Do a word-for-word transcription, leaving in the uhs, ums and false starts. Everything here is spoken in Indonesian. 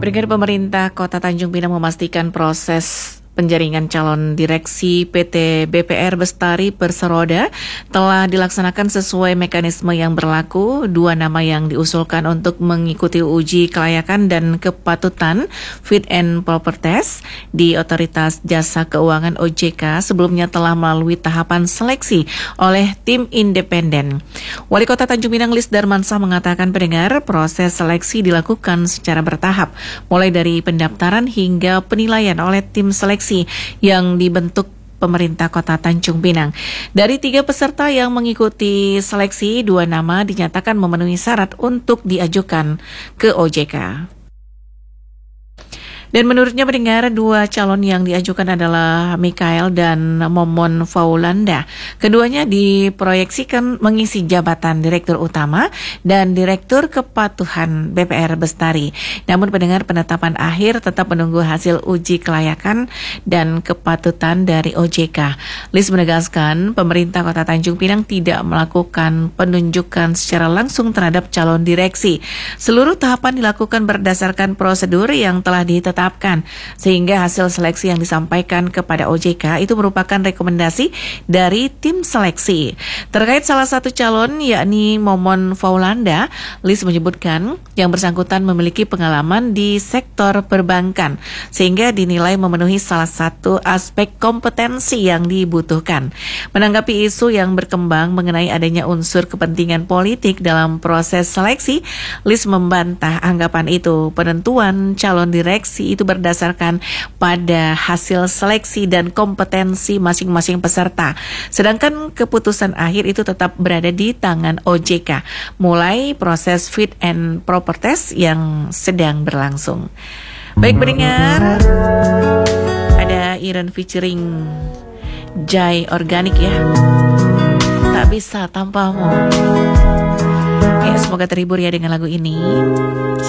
Pendengar, pemerintah Kota Tanjung Pinang memastikan proses penjaringan calon direksi P T B P R Bestari Perseroda telah dilaksanakan sesuai mekanisme yang berlaku. Dua nama yang diusulkan untuk mengikuti uji kelayakan dan kepatutan fit and proper test di Otoritas Jasa Keuangan O J K sebelumnya telah melalui tahapan seleksi oleh tim independen. Wali Kota Tanjung Pinang Lis Darmansah mengatakan, pendengar, proses seleksi dilakukan secara bertahap, mulai dari pendaftaran hingga penilaian oleh tim seleksi yang dibentuk pemerintah Kota Tanjung Pinang. Dari tiga peserta yang mengikuti seleksi, dua nama dinyatakan memenuhi syarat untuk diajukan ke O J K. Dan menurutnya, pendengar, dua calon yang diajukan adalah Mikael dan Momon Faulanda. Keduanya diproyeksikan mengisi jabatan Direktur Utama dan Direktur Kepatuhan B P R Bestari. Namun, pendengar, penetapan akhir tetap menunggu hasil uji kelayakan dan kepatutan dari O J K. Lis menegaskan, pemerintah Kota Tanjung Pinang tidak melakukan penunjukan secara langsung terhadap calon direksi. Seluruh tahapan dilakukan berdasarkan prosedur yang telah ditetapkan, sehingga hasil seleksi yang disampaikan kepada O J K itu merupakan rekomendasi dari tim seleksi. Terkait salah satu calon, yakni Momon Faulanda, Lis menyebutkan yang bersangkutan memiliki pengalaman di sektor perbankan, sehingga dinilai memenuhi salah satu aspek kompetensi yang dibutuhkan. Menanggapi isu yang berkembang mengenai adanya unsur kepentingan politik dalam proses seleksi, Lis membantah anggapan itu. Penentuan calon direksi itu berdasarkan pada hasil seleksi dan kompetensi masing-masing peserta. Sedangkan keputusan akhir itu tetap berada di tangan O J K, mulai proses fit and proper test yang sedang berlangsung. Baik, pendengar, ada Iren featuring Jai Organik ya. Tak bisa tanpamu. Ya, semoga terhibur ya dengan lagu ini.